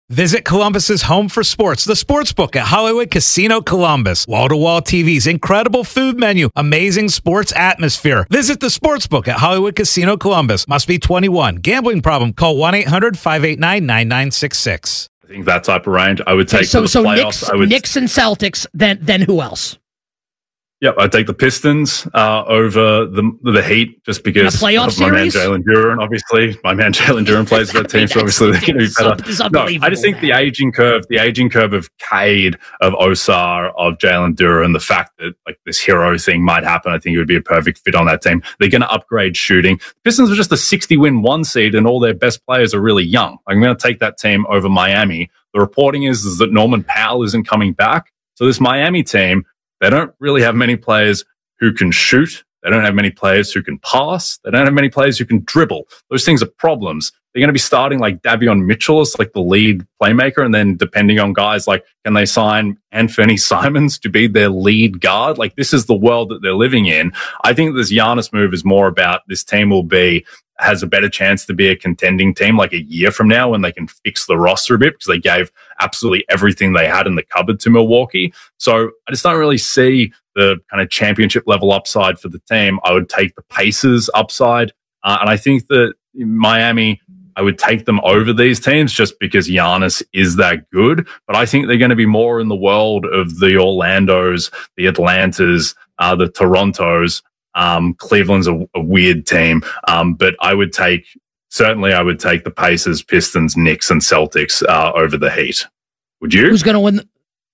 Visit Columbus's home for sports, the Sportsbook at Hollywood Casino Columbus. Wall-to-wall TVs, incredible food menu, amazing sports atmosphere. Visit the Sportsbook at Hollywood Casino Columbus. Must be 21. Gambling problem? Call 1-800-589-9966. I think that type of range I would take. So to the playoffs. Knicks and Celtics. Then who else? Yep, I'd take the Pistons over the Heat just because of my man Jalen Duren. Obviously, my man Jalen Duren plays for that team, so obviously they're going to be better. No, I just think the aging curve of Cade, of Osar, of Jalen Duren, the fact that like this hero thing might happen, I think it would be a perfect fit on that team. They're going to upgrade shooting. Pistons are just a 60-win 1 seed, and all their best players are really young. I'm going to take that team over Miami. The reporting is that Norman Powell isn't coming back, so this Miami team. They don't really have many players who can shoot. They don't have many players who can pass. They don't have many players who can dribble. Those things are problems. They're going to be starting like Davion Mitchell as like the lead playmaker. And then depending on guys, like can they sign Anthony Simons to be their lead guard? Like this is the world that they're living in. I think this Giannis move is more about this team has a better chance to be a contending team like a year from now when they can fix the roster a bit because they gave absolutely everything they had in the cupboard to Milwaukee. So I just don't really see the kind of championship level upside for the team. I would take the Pacers upside. And I think that Miami, I would take them over these teams just because Giannis is that good. But I think they're going to be more in the world of the Orlandos, the Atlantas, the Torontos. Cleveland's a weird team, but I would take the Pacers, Pistons, Knicks, and Celtics over the Heat. Would you? Who's going to win?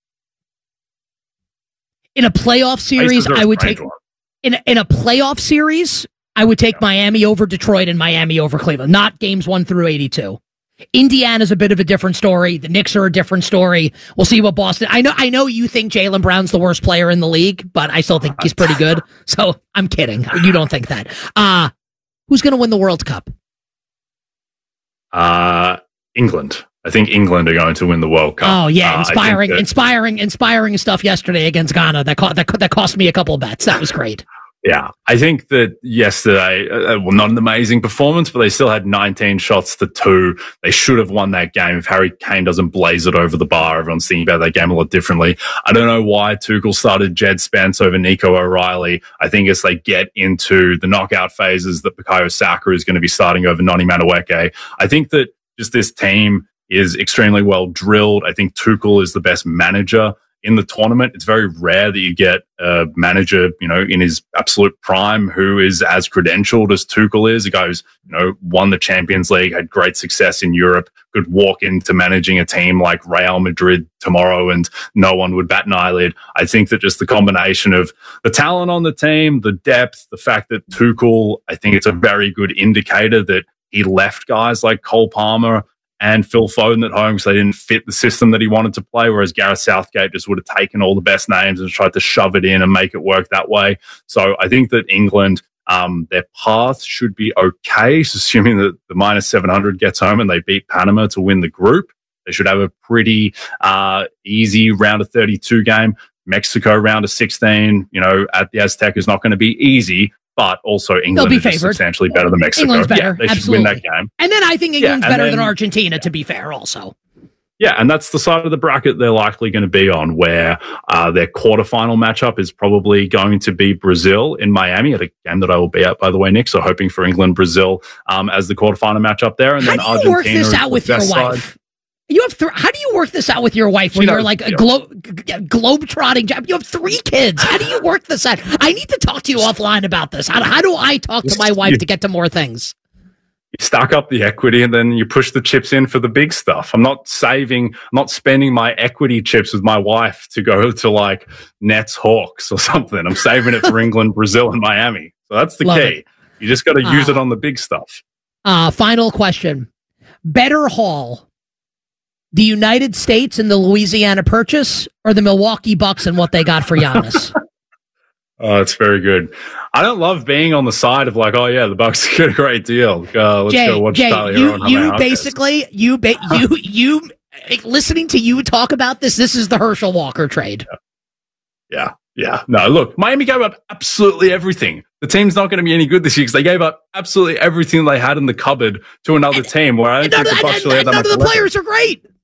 In a playoff series, I would take in a playoff series, I would take Miami over Detroit and Miami over Cleveland. Not games 1 through 82. Indiana's a bit of a different story. The Knicks are a different story. We'll see what Boston. I know you think Jaylen Brown's the worst player in the league, but I still think he's pretty good. So I'm kidding. You don't think that. Who's going to win the World Cup? England. I think England are going to win the World Cup. Oh yeah, inspiring stuff yesterday against Ghana. That cost me a couple of bets. That was great. Yeah, I think that yesterday, not an amazing performance, but they still had 19 shots to 2. They should have won that game if Harry Kane doesn't blaze it over the bar. Everyone's thinking about that game a lot differently. I don't know why Tuchel started Jed Spence over Nico O'Reilly. I think as they get into the knockout phases that Bukayo Saka is going to be starting over Noni Madueke. I think that just this team is extremely well drilled. I think Tuchel is the best manager in the tournament. It's very rare that you get a manager, in his absolute prime who is as credentialed as Tuchel is. A guy who's, won the Champions League, had great success in Europe, could walk into managing a team like Real Madrid tomorrow and no one would bat an eyelid. I think that just the combination of the talent on the team, the depth, the fact that Tuchel, I think it's a very good indicator that he left guys like Cole Palmer and Phil Foden at home because they didn't fit the system that he wanted to play, whereas Gareth Southgate just would have taken all the best names and tried to shove it in and make it work that way. So I think that England, their path should be okay, assuming that the minus 700 gets home and they beat Panama to win the group. They should have a pretty easy round of 32 game. Mexico round of 16, at the Aztec is not going to be easy. But also England is substantially better than Mexico. England's better. Yeah, they should win that game. And then I think England's better than Argentina, to be fair, also. Yeah, and that's the side of the bracket they're likely going to be on, where their quarterfinal matchup is probably going to be Brazil in Miami, at a game that I will be at, by the way, Nick. So hoping for England-Brazil as the quarterfinal matchup there. And then Argentina. How do you work this out with your wife? How do you work this out with your wife when you're like a globe-trotting job? You have 3 kids. How do you work this out? I need to talk to you offline about this. How do I talk to my wife to get to more things? You stack up the equity and then you push the chips in for the big stuff. I'm not spending my equity chips with my wife to go to like Nets Hawks or something. I'm saving it for England, Brazil, and Miami. So that's the key. You just got to use it on the big stuff. Final question. Better haul. The United States and the Louisiana Purchase, or the Milwaukee Bucks and what they got for Giannis? Oh, it's very good. I don't love being on the side of like, oh yeah, the Bucks get a great deal. Let's go watch Tyler Hero. You basically, you listening to you talk about this is the Herschel Walker trade. Yeah. No, look, Miami gave up absolutely everything. The team's not going to be any good this year because they gave up absolutely everything they had in the cupboard to another team. Where I don't think the Bucks really had that much. None of the players are great.